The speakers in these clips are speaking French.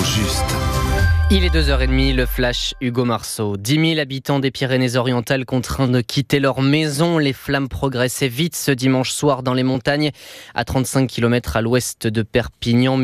juste. Il est 2h30, le flash Hugo Marceau. 10 000 habitants des Pyrénées-Orientales contraints de quitter leur maison. Les flammes progressaient vite ce dimanche soir dans les montagnes. À 35 km à l'ouest de Perpignan,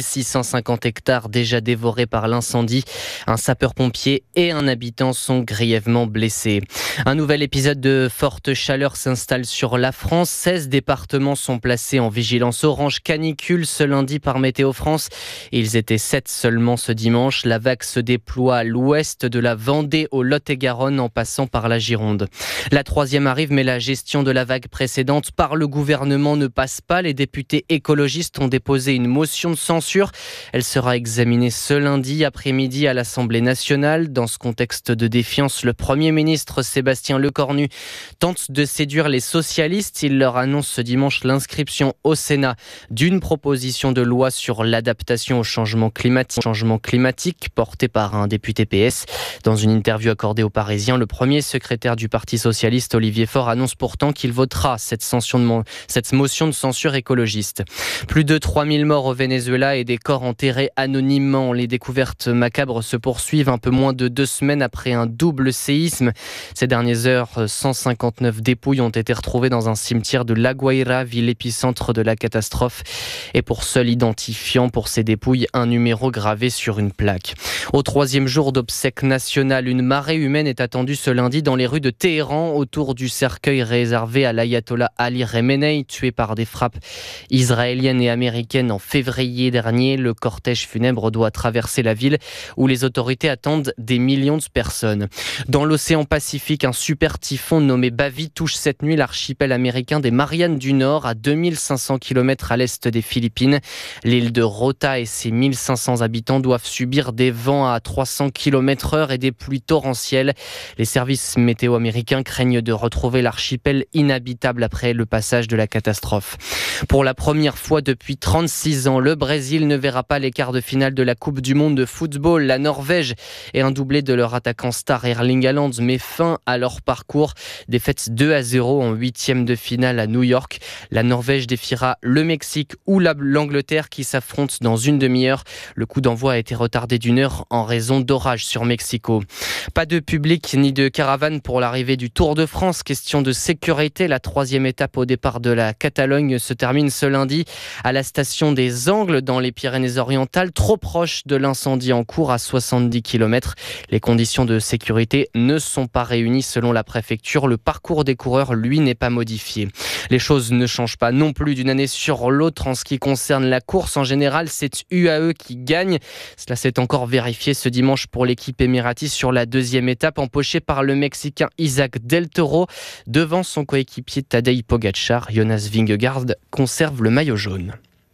1650 hectares déjà dévorés par l'incendie. Un sapeur-pompier et un habitant sont grièvement blessés. Un nouvel épisode de forte chaleur s'installe sur la France. 16 départements sont placés en vigilance orange canicule ce lundi par Météo France. Ils étaient 7 seulement ce dimanche. La vague se déploie à l'ouest de la Vendée au Lot-et-Garonne en passant par la Gironde. La troisième arrive, mais la gestion de la vague précédente par le gouvernement ne passe pas. Les députés écologistes ont déposé une motion de censure. Elle sera examinée ce lundi après-midi à l'Assemblée nationale. Dans ce contexte de défiance, le Premier ministre Sébastien Lecornu tente de séduire les socialistes. Il leur annonce ce dimanche l'inscription au Sénat d'une proposition de loi sur l'adaptation au changement climatique portée par un député PS. Dans une interview accordée aux Parisiens, le premier secrétaire du Parti socialiste, Olivier Faure, annonce pourtant qu'il votera cette motion de censure écologiste. Plus de 3000 morts au Venezuela et des corps enterrés anonymement. Les découvertes macabres se poursuivent un peu moins de 2 semaines après un double séisme. Ces dernières heures, 159 dépouilles ont été retrouvées dans un cimetière de La Guaira, ville épicentre de la catastrophe. Et pour seul identifiant pour ces dépouilles, un numéro gravé sur une plaque. Au 3e jour d'obsèques nationales, une marée humaine est attendue ce lundi dans les rues de Téhéran autour du cercueil réservé à l'ayatollah Ali Khamenei, tué par des frappes israéliennes et américaines en février dernier. Le cortège funèbre doit traverser la ville où les autorités attendent des millions de personnes. Dans l'océan Pacifique, un super typhon nommé Bavi touche cette nuit l'archipel américain des Mariannes du Nord, à 2500 km à l'est des Philippines. L'île de Rota et ses 1500 habitants doivent subir des vents à 300 km/h et des pluies torrentielles. Les services météo américains craignent de retrouver l'archipel inhabitable après le passage de la catastrophe. Pour la première fois depuis 36 ans, le Brésil ne verra pas les quarts de finale de la Coupe du Monde de football. La Norvège et un doublé de leur attaquant star Erling Haaland met fin à leur parcours. Défaite 2-0 en 8e de finale à New York. La Norvège défiera le Mexique ou l'Angleterre qui s'affrontent dans une demi-heure. Le coup d'envoi a été retardé d'1 heure en raison d'orages sur Mexico. Pas de public ni de caravane pour l'arrivée du Tour de France. Question de sécurité, la 3e étape au départ de la Catalogne se termine ce lundi à la station des Angles dans les Pyrénées-Orientales, trop proche de l'incendie en cours à 70 km. Les conditions de sécurité ne sont pas réunies selon la préfecture. Le parcours des coureurs, lui, n'est pas modifié. Les choses ne changent pas non plus d'une année sur l'autre en ce qui concerne la course. En général, c'est UAE qui gagne. Cela s'est encore vérifié ce dimanche pour l'équipe émirati sur la 2e étape, empochée par le Mexicain Isaac Del Toro. Devant son coéquipier Tadej Pogačar, Jonas Vingegaard conserve le maillot jaune.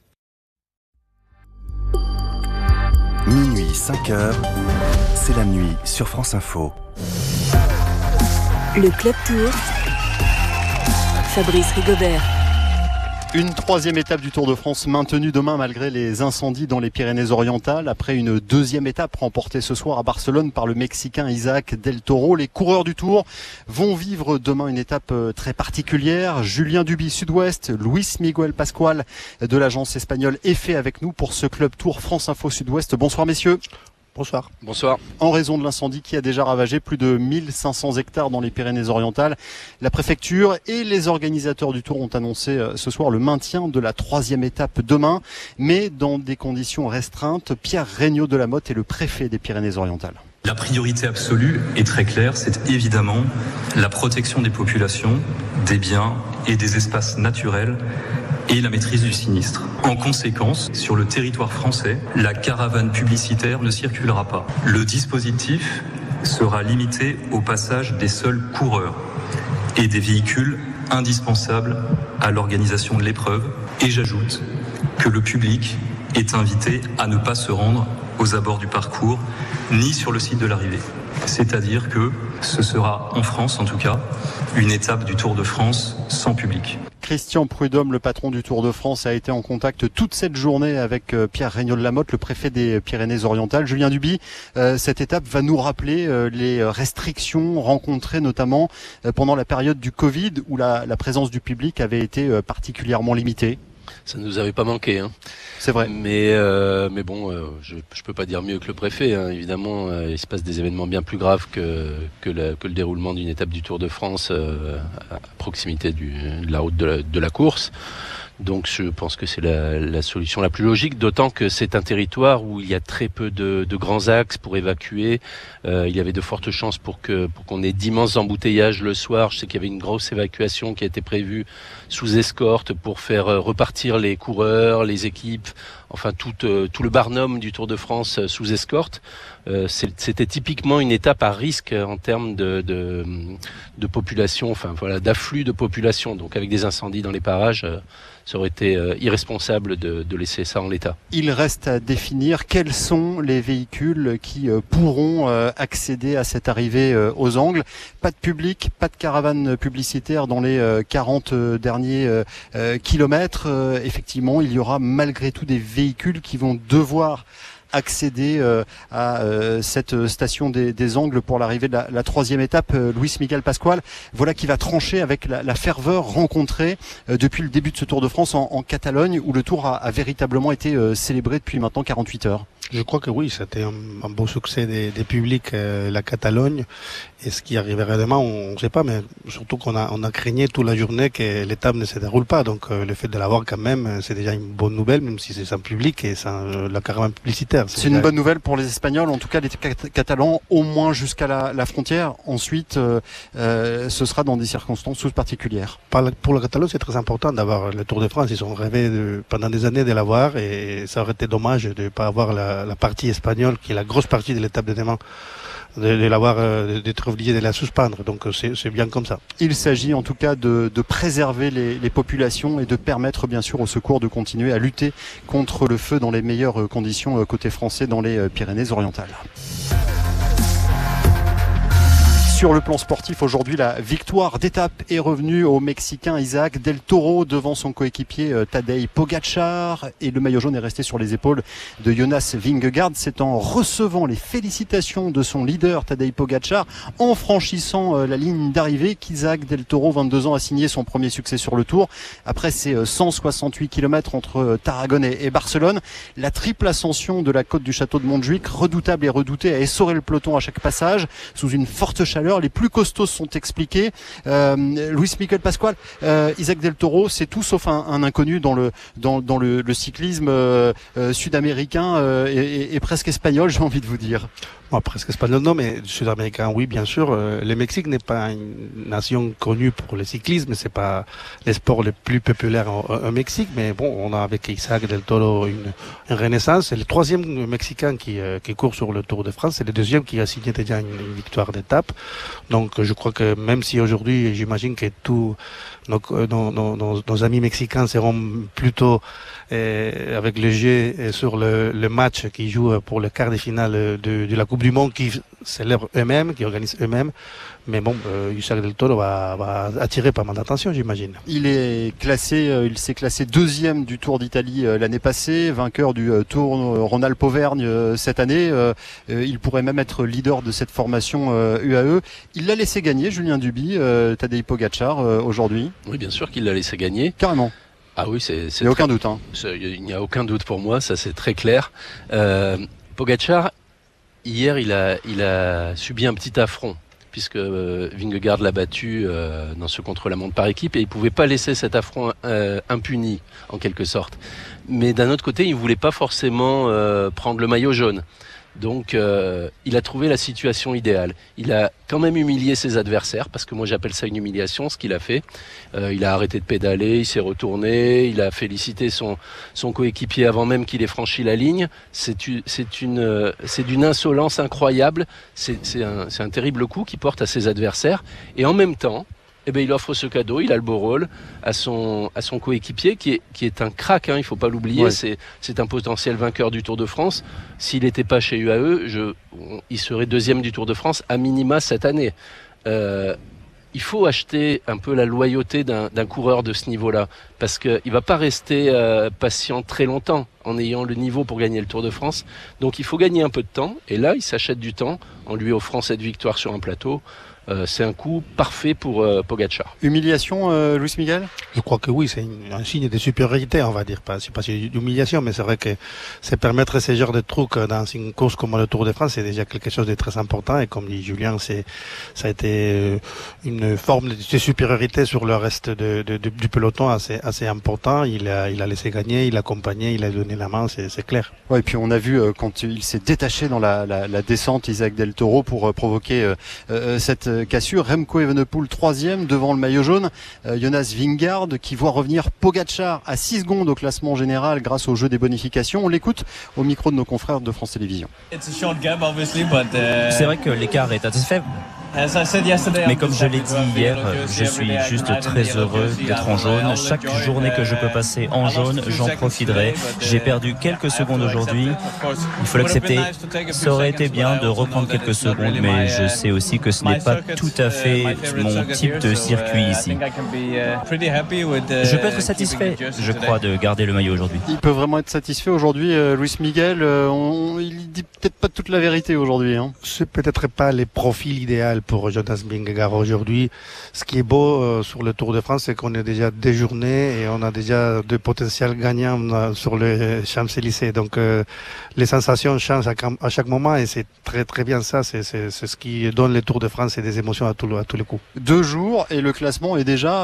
Minuit 5h, c'est la nuit sur France Info. Le Club Tour, Fabrice Rigobert. Une 3e étape du Tour de France maintenue demain malgré les incendies dans les Pyrénées-Orientales. Après une 2e étape remportée ce soir à Barcelone par le Mexicain Isaac Del Toro, les coureurs du Tour vont vivre demain une étape très particulière. Julien Duby Sud-Ouest, Luis Miguel Pascual de l'agence espagnole est fait avec nous pour ce Club Tour France Info Sud-Ouest. Bonsoir messieurs. Bonsoir. Bonsoir. En raison de l'incendie qui a déjà ravagé plus de 1500 hectares dans les Pyrénées-Orientales, la préfecture et les organisateurs du Tour ont annoncé ce soir le maintien de la 3e étape demain, mais dans des conditions restreintes. Pierre Regnault de la Motte est le préfet des Pyrénées-Orientales. La priorité absolue est très claire, c'est évidemment la protection des populations, des biens et des espaces naturels et la maîtrise du sinistre. En conséquence, sur le territoire français, la caravane publicitaire ne circulera pas. Le dispositif sera limité au passage des seuls coureurs et des véhicules indispensables à l'organisation de l'épreuve. Et j'ajoute que le public est invité à ne pas se rendre aux abords du parcours, ni sur le site de l'arrivée. C'est-à-dire que ce sera, en France en tout cas, une étape du Tour de France sans public. Christian Prudhomme, le patron du Tour de France, a été en contact toute cette journée avec Pierre Regnault de la Motte, le préfet des Pyrénées-Orientales. Julien Duby, cette étape va nous rappeler les restrictions rencontrées notamment pendant la période du Covid où la présence du public avait été particulièrement limitée. Ça ne nous avait pas manqué, hein. C'est vrai. Mais bon, je peux pas dire mieux que le préfet, hein. Évidemment, il se passe des événements bien plus graves que le déroulement d'une étape du Tour de France à proximité de la route de la course. Donc je pense que c'est la solution la plus logique, d'autant que c'est un territoire où il y a très peu de grands axes pour évacuer. Il y avait de fortes chances pour qu'on ait d'immenses embouteillages le soir. Je sais qu'il y avait une grosse évacuation qui a été prévue sous escorte pour faire repartir les coureurs, les équipes, enfin tout le barnum du Tour de France sous escorte. C'était typiquement une étape à risque en termes de population, enfin voilà, d'afflux de population. Donc avec des incendies dans les parages, ça aurait été irresponsable de laisser ça en l'état. Il reste à définir quels sont les véhicules qui pourront accéder à cette arrivée aux angles. Pas de public, pas de caravane publicitaire dans les 40 derniers kilomètres. Effectivement, il y aura malgré tout des véhicules qui vont devoir accéder à cette station des Angles pour l'arrivée de la troisième étape. Luis Miguel Pascual, voilà qui va trancher avec la ferveur rencontrée depuis le début de ce Tour de France en Catalogne, où le Tour a véritablement été célébré depuis maintenant 48 heures. Je crois que oui, c'était un beau succès des publics, la Catalogne. Et ce qui arriverait demain, on ne sait pas, mais surtout qu'on a craigné toute la journée que l'étape ne se déroule pas. Donc le fait de l'avoir quand même, c'est déjà une bonne nouvelle, même si c'est sans public et sans la caravane publicitaire. C'est une bonne nouvelle pour les Espagnols, en tout cas les Catalans, au moins jusqu'à la frontière. Ensuite, ce sera dans des circonstances toutes particulières. Pour le Catalogne, c'est très important d'avoir le Tour de France. Ils ont rêvé pendant des années de l'avoir et ça aurait été dommage de ne pas avoir la partie espagnole, qui est la grosse partie de l'étape de demain, de l'avoir, d'être obligé de la suspendre. Donc c'est bien comme ça. Il s'agit en tout cas de préserver les populations et de permettre bien sûr aux secours de continuer à lutter contre le feu dans les meilleures conditions côté français dans les Pyrénées-Orientales. Sur le plan sportif, aujourd'hui, la victoire d'étape est revenue au Mexicain Isaac Del Toro devant son coéquipier Tadej Pogačar, et le maillot jaune est resté sur les épaules de Jonas Vingegaard. C'est en recevant les félicitations de son leader Tadej Pogačar, en franchissant la ligne d'arrivée, qu'Isaac Del Toro, 22 ans, a signé son premier succès sur le Tour. Après ses 168 km entre Tarragone et Barcelone, la triple ascension de la côte du château de Montjuïc, redoutable et redoutée, a essoré le peloton à chaque passage sous une forte chaleur. Les plus costauds sont expliqués. Luis Miguel Pascual, Isaac Del Toro, c'est tout sauf un inconnu dans le cyclisme sud-américain et presque espagnol, j'ai envie de vous dire. Bon, presque espagnol, non, mais sud-américain, oui, bien sûr. Le Mexique n'est pas une nation connue pour le cyclisme, c'est pas les sports les plus populaires au Mexique, mais bon, on a avec Isaac Del Toro une renaissance. C'est le troisième Mexicain qui court sur le Tour de France, c'est le deuxième qui a signé déjà une victoire d'étape. Donc, je crois que même si aujourd'hui, j'imagine que tous nos amis mexicains seront plutôt avec le jeu sur le match qui joue pour le quart de finale de la Coupe du Monde, qui célèbrent eux-mêmes, qui organisent eux-mêmes. Mais bon, Isaac Del Toro va attirer pas mal d'attention, j'imagine. Il s'est classé deuxième du Tour d'Italie l'année passée, vainqueur du Tour Rhône-Alpes-Auvergne cette année. Il pourrait même être leader de cette formation UAE. Il l'a laissé gagner, Julien Duby, Tadej Pogačar aujourd'hui. Oui, bien sûr qu'il l'a laissé gagner. Carrément. Ah oui, il n'y a aucun doute. Hein. Il n'y a aucun doute pour moi, ça c'est très clair. Pogačar, hier, il a subi un petit affront, puisque Vingegaard l'a battu dans ce contre-la-montre par équipe, et il ne pouvait pas laisser cet affront impuni, en quelque sorte. Mais d'un autre côté, il ne voulait pas forcément prendre le maillot jaune. Donc il a trouvé la situation idéale. Il a quand même humilié ses adversaires, parce que moi j'appelle ça une humiliation, ce qu'il a fait. Il a arrêté de pédaler, il s'est retourné, il a félicité son coéquipier avant même qu'il ait franchi la ligne. C'est d'une insolence incroyable. C'est un terrible coup qu'il porte à ses adversaires. Et en même temps, il offre ce cadeau, il a le beau rôle à son coéquipier qui est un crack, hein, il ne faut pas l'oublier, ouais. C'est un potentiel vainqueur du Tour de France. S'il n'était pas chez UAE, il serait deuxième du Tour de France à minima cette année. Il faut acheter un peu la loyauté d'un coureur de ce niveau-là, parce qu'il ne va pas rester patient très longtemps en ayant le niveau pour gagner le Tour de France. Donc il faut gagner un peu de temps, et là il s'achète du temps en lui offrant cette victoire sur un plateau. C'est un coup parfait pour Pogačar. Humiliation, Luis Miguel? Je crois que oui, c'est un signe de supériorité, on va dire. C'est pas d'humiliation, mais c'est vrai que c'est permettre ces genres de trucs dans une course comme le Tour de France, c'est déjà quelque chose de très important. Et comme dit Julien, ça a été une forme de supériorité sur le reste du peloton assez important. Il a laissé gagner, il a accompagné, il a donné la main, c'est clair. Ouais, et puis on a vu quand il s'est détaché dans la descente, Isaac Del Toro, pour provoquer cette cassure. Remco Evenepoel 3e devant le maillot jaune. Jonas Vingegaard qui voit revenir Pogačar à 6 secondes au classement général grâce au jeu des bonifications. On l'écoute au micro de nos confrères de France Télévisions. C'est vrai que l'écart est assez faible. Mais comme je l'ai dit hier, je suis juste très heureux d'être en jaune. Chaque journée que je peux passer en jaune, j'en profiterai. J'ai perdu quelques secondes aujourd'hui. Il faut l'accepter. Ça aurait été bien de reprendre quelques secondes, mais je sais aussi que ce n'est pas tout à fait mon type de circuit ici. Je peux être satisfait, je crois, de garder le maillot aujourd'hui. Il peut vraiment être satisfait aujourd'hui, Luis Miguel. Il dit peut-être pas toute la vérité aujourd'hui. C'est peut-être pas les profils idéaux pour Jonas Vingegaard aujourd'hui. Ce qui est beau sur le Tour de France, c'est qu'on est déjà 2 journées et on a déjà 2 potentiels gagnants sur les Champs-Élysées. Donc les sensations changent à chaque moment et c'est très très bien ça. C'est ce qui donne le Tour de France et des émotions à tous les coups. 2 jours et le classement est déjà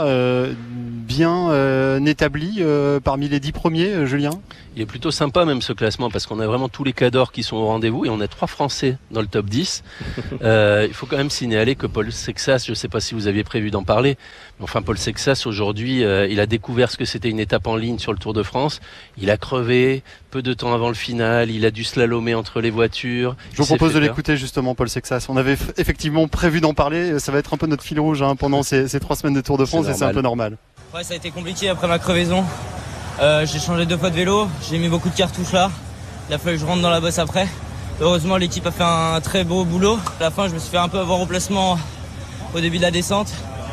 bien établi parmi les 10 premiers, Julien. Il est plutôt sympa même ce classement parce qu'on a vraiment tous les cadors qui sont au rendez-vous et on a 3 Français dans le top 10. Il faut quand même signaler que Paul Sexas, je ne sais pas si vous aviez prévu d'en parler, mais enfin Paul Sexas aujourd'hui, il a découvert ce que c'était une étape en ligne sur le Tour de France. Il a crevé peu de temps avant le final, il a dû slalomer entre les voitures. Je vous propose de l'écouter justement, Paul Sexas. On avait effectivement prévu d'en parler, ça va être un peu notre fil rouge pendant ces 3 semaines de Tour de France et c'est un peu normal. Ouais, ça a été compliqué après ma crevaison. J'ai changé 2 fois de vélo, j'ai mis beaucoup de cartouches là. Il a fallu que je rentre dans la bosse après. Heureusement, l'équipe a fait un très beau boulot. À la fin, je me suis fait un peu avoir au placement au début de la descente.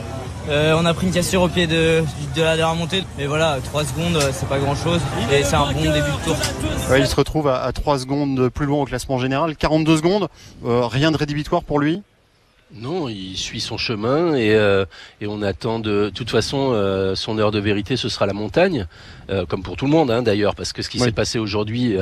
On a pris une cassure au pied de la dernière montée. Mais voilà, 3 secondes, c'est pas grand chose. Et c'est un bon début de tour. Ouais, il se retrouve à 3 secondes plus loin au classement général. 42 secondes, rien de rédhibitoire pour lui. Non, il suit son chemin et on attend de toute façon son heure de vérité, ce sera la montagne, comme pour tout le monde d'ailleurs, parce que ce qui s'est passé aujourd'hui,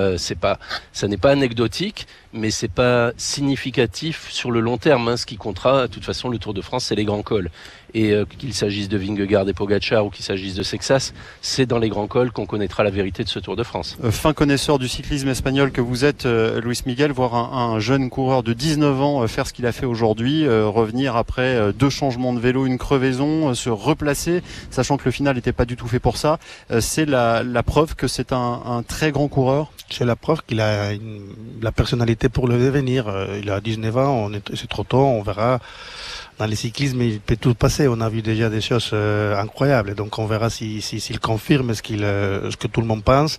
ça n'est pas anecdotique, mais c'est pas significatif sur le long terme. Ce qui comptera, de toute façon, le Tour de France, c'est les grands cols. Et qu'il s'agisse de Vingegaard et Pogačar ou qu'il s'agisse de Sexas, c'est dans les grands cols qu'on connaîtra la vérité de ce Tour de France. Fin connaisseur du cyclisme espagnol que vous êtes, Luis Miguel, voir un jeune coureur de 19 ans faire ce qu'il a fait aujourd'hui, revenir après 2 changements de vélo, une crevaison, se replacer, sachant que le final n'était pas du tout fait pour ça, c'est la preuve que c'est un très grand coureur. C'est la preuve qu'il a la personnalité pour le devenir. Il a 19 ans, c'est trop tôt, on verra. Dans les cyclismes, il peut tout passer. On a vu déjà des choses incroyables. Donc, on verra s'il confirme ce que tout le monde pense.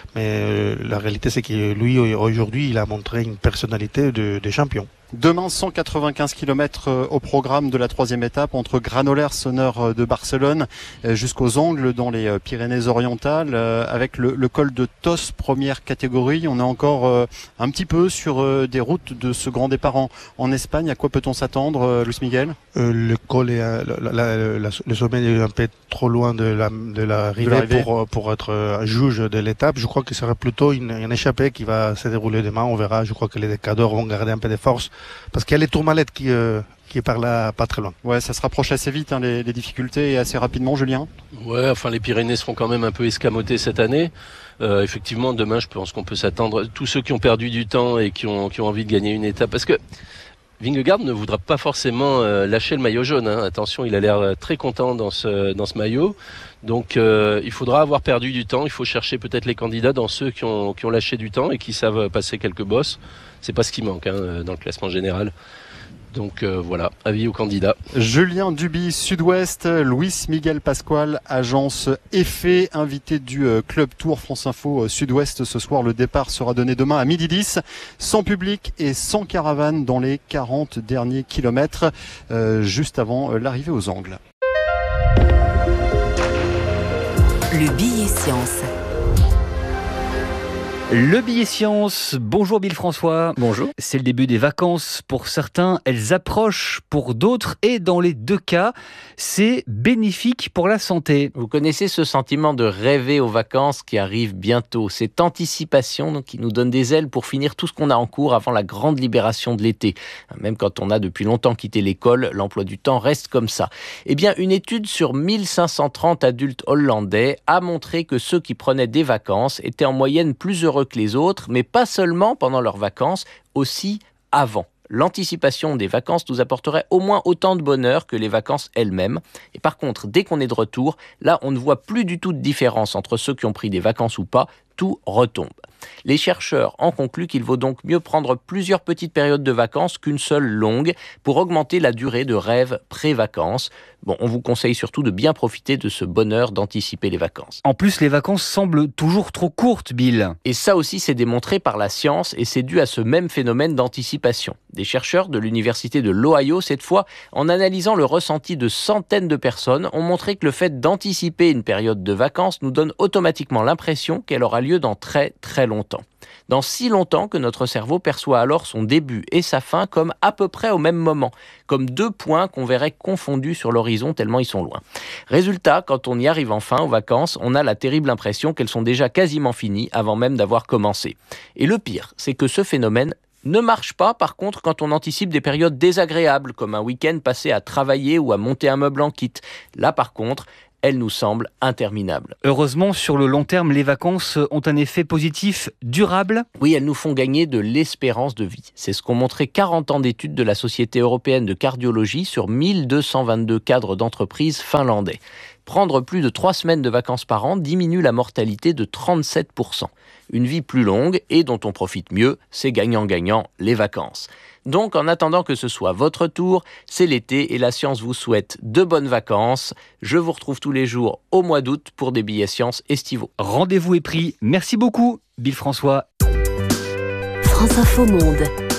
Mais la réalité, c'est que lui, aujourd'hui, il a montré une personnalité de champion. Demain, 195 km au programme de la 3e étape entre Granollers, au nord de Barcelone, jusqu'aux Angles dans les Pyrénées-Orientales, avec le col de Tos, première catégorie. On est encore un petit peu sur des routes de ce grand départ en Espagne. À quoi peut-on s'attendre, Luis Miguel? Le col est le sommet est un peu trop loin de l'arrivée pour être juge de l'étape. Je crois que ce sera plutôt une échappée qui va se dérouler demain. On verra. Je crois que les cadors vont garder un peu de force. Parce qu'il y a les Tourmalette qui est par là, pas très loin. Ouais, ça se rapproche assez vite, les difficultés, et assez rapidement, Julien. Ouais, enfin les Pyrénées seront quand même un peu escamotées cette année. Effectivement, demain, je pense qu'on peut s'attendre. Tous ceux qui ont perdu du temps et qui ont envie de gagner une étape, parce que Vingegaard ne voudra pas forcément lâcher le maillot jaune. Attention, il a l'air très content dans ce maillot. Donc il faudra avoir perdu du temps. Il faut chercher peut-être les candidats dans ceux qui ont lâché du temps et qui savent passer quelques bosses. C'est pas ce qui manque dans le classement général. Donc voilà, avis aux candidats. Julien Duby, Sud-Ouest, Luis Miguel Pascual, agence Effet, invité du Club Tour France Info Sud-Ouest. Ce soir, le départ sera donné demain à 12h10, sans public et sans caravane dans les 40 derniers kilomètres, juste avant l'arrivée aux Angles. Le billet science. Le billet science, bonjour Bill François. Bonjour. C'est le début des vacances. Pour certains, elles approchent. Pour d'autres, et dans les deux cas, c'est bénéfique pour la santé. Vous connaissez ce sentiment de rêver aux vacances qui arrivent bientôt. Cette anticipation qui nous donne des ailes pour finir tout ce qu'on a en cours avant la grande libération de l'été. Même quand on a depuis longtemps quitté l'école, l'emploi du temps reste comme ça. Eh bien, une étude sur 1530 adultes hollandais a montré que ceux qui prenaient des vacances étaient en moyenne plus heureux que les autres, mais pas seulement pendant leurs vacances, aussi avant. L'anticipation des vacances nous apporterait au moins autant de bonheur que les vacances elles-mêmes. Et par contre, dès qu'on est de retour, là, on ne voit plus du tout de différence entre ceux qui ont pris des vacances ou pas. Tout retombe. Les chercheurs en concluent qu'il vaut donc mieux prendre plusieurs petites périodes de vacances qu'une seule longue pour augmenter la durée de rêve pré-vacances. Bon, on vous conseille surtout de bien profiter de ce bonheur d'anticiper les vacances. En plus, les vacances semblent toujours trop courtes, Bill. Et ça aussi, c'est démontré par la science et c'est dû à ce même phénomène d'anticipation. Des chercheurs de l'université de l'Ohio, cette fois, en analysant le ressenti de centaines de personnes, ont montré que le fait d'anticiper une période de vacances nous donne automatiquement l'impression qu'elle aura lieu dans très très longtemps. Dans si longtemps que notre cerveau perçoit alors son début et sa fin comme à peu près au même moment, comme deux points qu'on verrait confondus sur l'horizon tellement ils sont loin. Résultat, quand on y arrive enfin aux vacances, on a la terrible impression qu'elles sont déjà quasiment finies avant même d'avoir commencé. Et le pire, c'est que ce phénomène ne marche pas, par contre, quand on anticipe des périodes désagréables, comme un week-end passé à travailler ou à monter un meuble en kit. Là, par contre, elle nous semble interminable. Heureusement, sur le long terme, les vacances ont un effet positif durable. Oui, elles nous font gagner de l'espérance de vie. C'est ce qu'ont montré 40 ans d'études de la Société européenne de cardiologie sur 1222 cadres d'entreprises finlandais. Prendre plus de 3 semaines de vacances par an diminue la mortalité de 37%. Une vie plus longue et dont on profite mieux, c'est gagnant-gagnant, les vacances. Donc, en attendant que ce soit votre tour, c'est l'été et la science vous souhaite de bonnes vacances. Je vous retrouve tous les jours au mois d'août pour des billets sciences estivaux. Rendez-vous est pris. Merci beaucoup, Bill François. France Info Monde.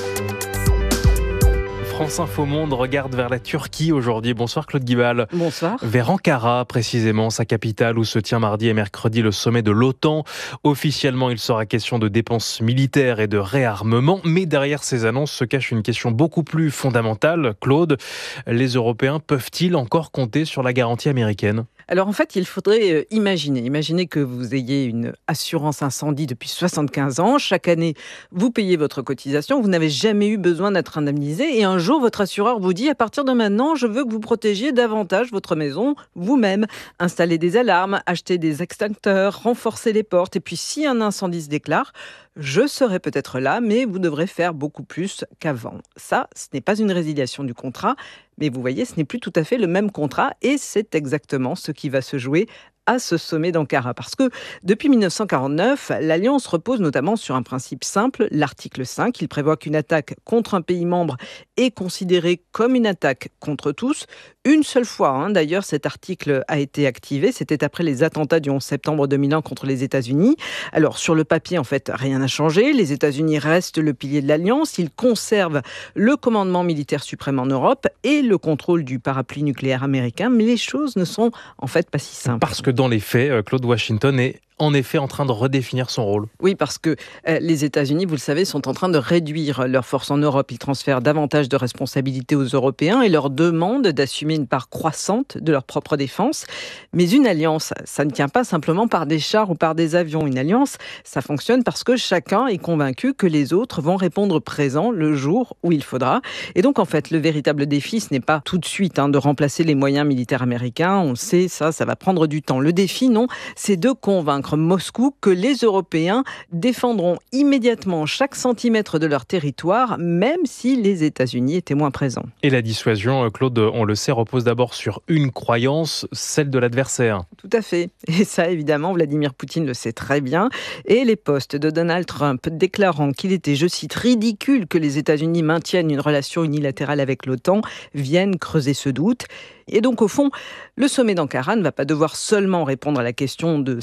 France Info Monde regarde vers la Turquie aujourd'hui. Bonsoir Claude Guibal. Bonsoir. Vers Ankara, précisément, sa capitale, où se tient mardi et mercredi le sommet de l'OTAN. Officiellement, il sera question de dépenses militaires et de réarmement. Mais derrière ces annonces se cache une question beaucoup plus fondamentale. Claude, les Européens peuvent-ils encore compter sur la garantie américaine ? Alors en fait, il faudrait imaginer que vous ayez une assurance incendie depuis 75 ans. Chaque année, vous payez votre cotisation. Vous n'avez jamais eu besoin d'être indemnisé. Et un jour, votre assureur vous dit, à partir de maintenant, je veux que vous protégiez davantage votre maison vous-même. Installez des alarmes, achetez des extincteurs, renforcez les portes. Et puis si un incendie se déclare, je serai peut-être là, mais vous devrez faire beaucoup plus qu'avant. Ça, ce n'est pas une résiliation du contrat, mais vous voyez, ce n'est plus tout à fait le même contrat et c'est exactement ce qui va se jouer à ce sommet d'Ankara. Parce que depuis 1949, l'Alliance repose notamment sur un principe simple, l'article 5. Il prévoit qu'une attaque contre un pays membre est considérée comme une attaque contre tous. Une seule fois, d'ailleurs, cet article a été activé. C'était après les attentats du 11 septembre 2001 contre les États-Unis. Alors, sur le papier, en fait, rien n'a changé. Les États-Unis restent le pilier de l'Alliance. Ils conservent le commandement militaire suprême en Europe et le contrôle du parapluie nucléaire américain. Mais les choses ne sont en fait pas si simples. Parce que dans les faits, Claude, Washington est en effet en train de redéfinir son rôle. Oui, parce que les États-Unis, vous le savez, sont en train de réduire leurs forces en Europe. Ils transfèrent davantage de responsabilités aux Européens et leur demandent d'assumer une part croissante de leur propre défense. Mais une alliance, ça ne tient pas simplement par des chars ou par des avions. Une alliance, ça fonctionne parce que chacun est convaincu que les autres vont répondre présent le jour où il faudra. Et donc, en fait, le véritable défi, ce n'est pas tout de suite de remplacer les moyens militaires américains. On le sait, ça va prendre du temps. Le défi, non, c'est de convaincre Moscou que les Européens défendront immédiatement chaque centimètre de leur territoire, même si les États-Unis étaient moins présents. Et la dissuasion, Claude, on le sait, repose d'abord sur une croyance, celle de l'adversaire. Tout à fait. Et ça, évidemment, Vladimir Poutine le sait très bien. Et les posts de Donald Trump déclarant qu'il était, je cite, ridicule que les États-Unis maintiennent une relation unilatérale avec l'OTAN viennent creuser ce doute. Et donc, au fond, le sommet d'Ankara ne va pas devoir seulement répondre à la question de savoir combien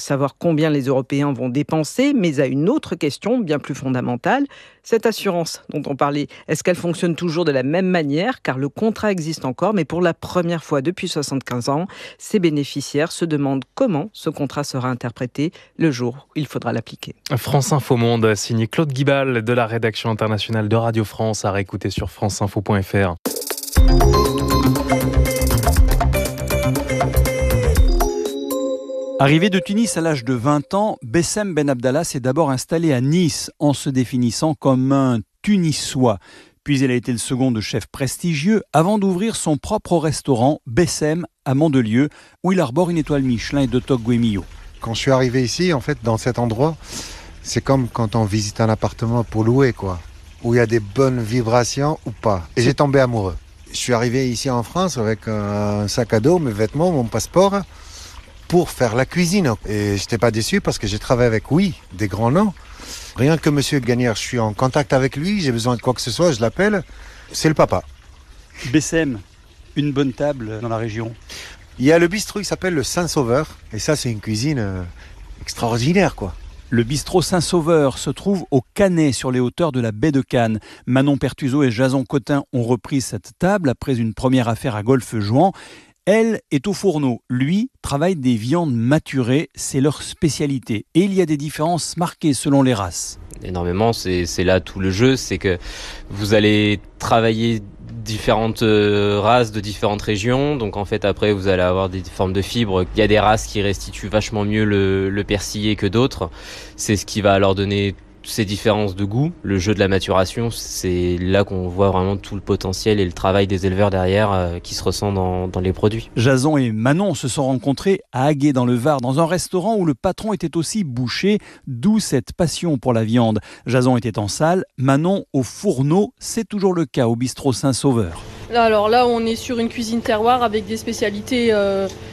combien les Européens vont dépenser, mais à une autre question bien plus fondamentale, cette assurance dont on parlait, est-ce qu'elle fonctionne toujours de la même manière? Car le contrat existe encore, mais pour la première fois depuis 75 ans, ses bénéficiaires se demandent comment ce contrat sera interprété le jour où il faudra l'appliquer. France Info Monde, signé Claude Guibal de la rédaction internationale de Radio France, à réécouter sur franceinfo.fr. Arrivé de Tunis à l'âge de 20 ans, Bessem Ben Abdallah s'est d'abord installé à Nice en se définissant comme un Tunisois. Puis il a été le second de chef prestigieux avant d'ouvrir son propre restaurant, Bessem, à Mandelieu, où il arbore une étoile Michelin et deux toques Guemillo. Quand je suis arrivé ici, en fait, dans cet endroit, c'est comme quand on visite un appartement pour louer, quoi. Où il y a des bonnes vibrations ou pas. Et j'ai tombé amoureux. Je suis arrivé ici en France avec un sac à dos, mes vêtements, mon passeport, pour faire la cuisine. Et je n'étais pas déçu parce que j'ai travaillé avec, des grands noms. Rien que Monsieur Gagnère, je suis en contact avec lui, j'ai besoin de quoi que ce soit, je l'appelle. C'est le papa. Bessem, une bonne table dans la région. Il y a le bistrot qui s'appelle le Saint-Sauveur. Et ça, c'est une cuisine extraordinaire, quoi. Le bistrot Saint-Sauveur se trouve au Canet, sur les hauteurs de la baie de Cannes. Manon Pertuseau et Jason Cotin ont repris cette table après une première affaire à Golfe-Juan. Elle est au fourneau. Lui travaille des viandes maturées, c'est leur spécialité. Et il y a des différences marquées selon les races. Énormément, c'est là tout le jeu, c'est que vous allez travailler différentes races de différentes régions, donc en fait après vous allez avoir des formes de fibres. Il y a des races qui restituent vachement mieux le persillé que d'autres, c'est ce qui va leur donner ces différences de goût. Le jeu de la maturation, c'est là qu'on voit vraiment tout le potentiel et le travail des éleveurs derrière qui se ressent dans les produits. Jason et Manon se sont rencontrés à Aguet dans le Var, dans un restaurant où le patron était aussi boucher, d'où cette passion pour la viande. Jason était en salle, Manon au fourneau, c'est toujours le cas au bistrot Saint-Sauveur. Alors là, on est sur une cuisine terroir avec des spécialités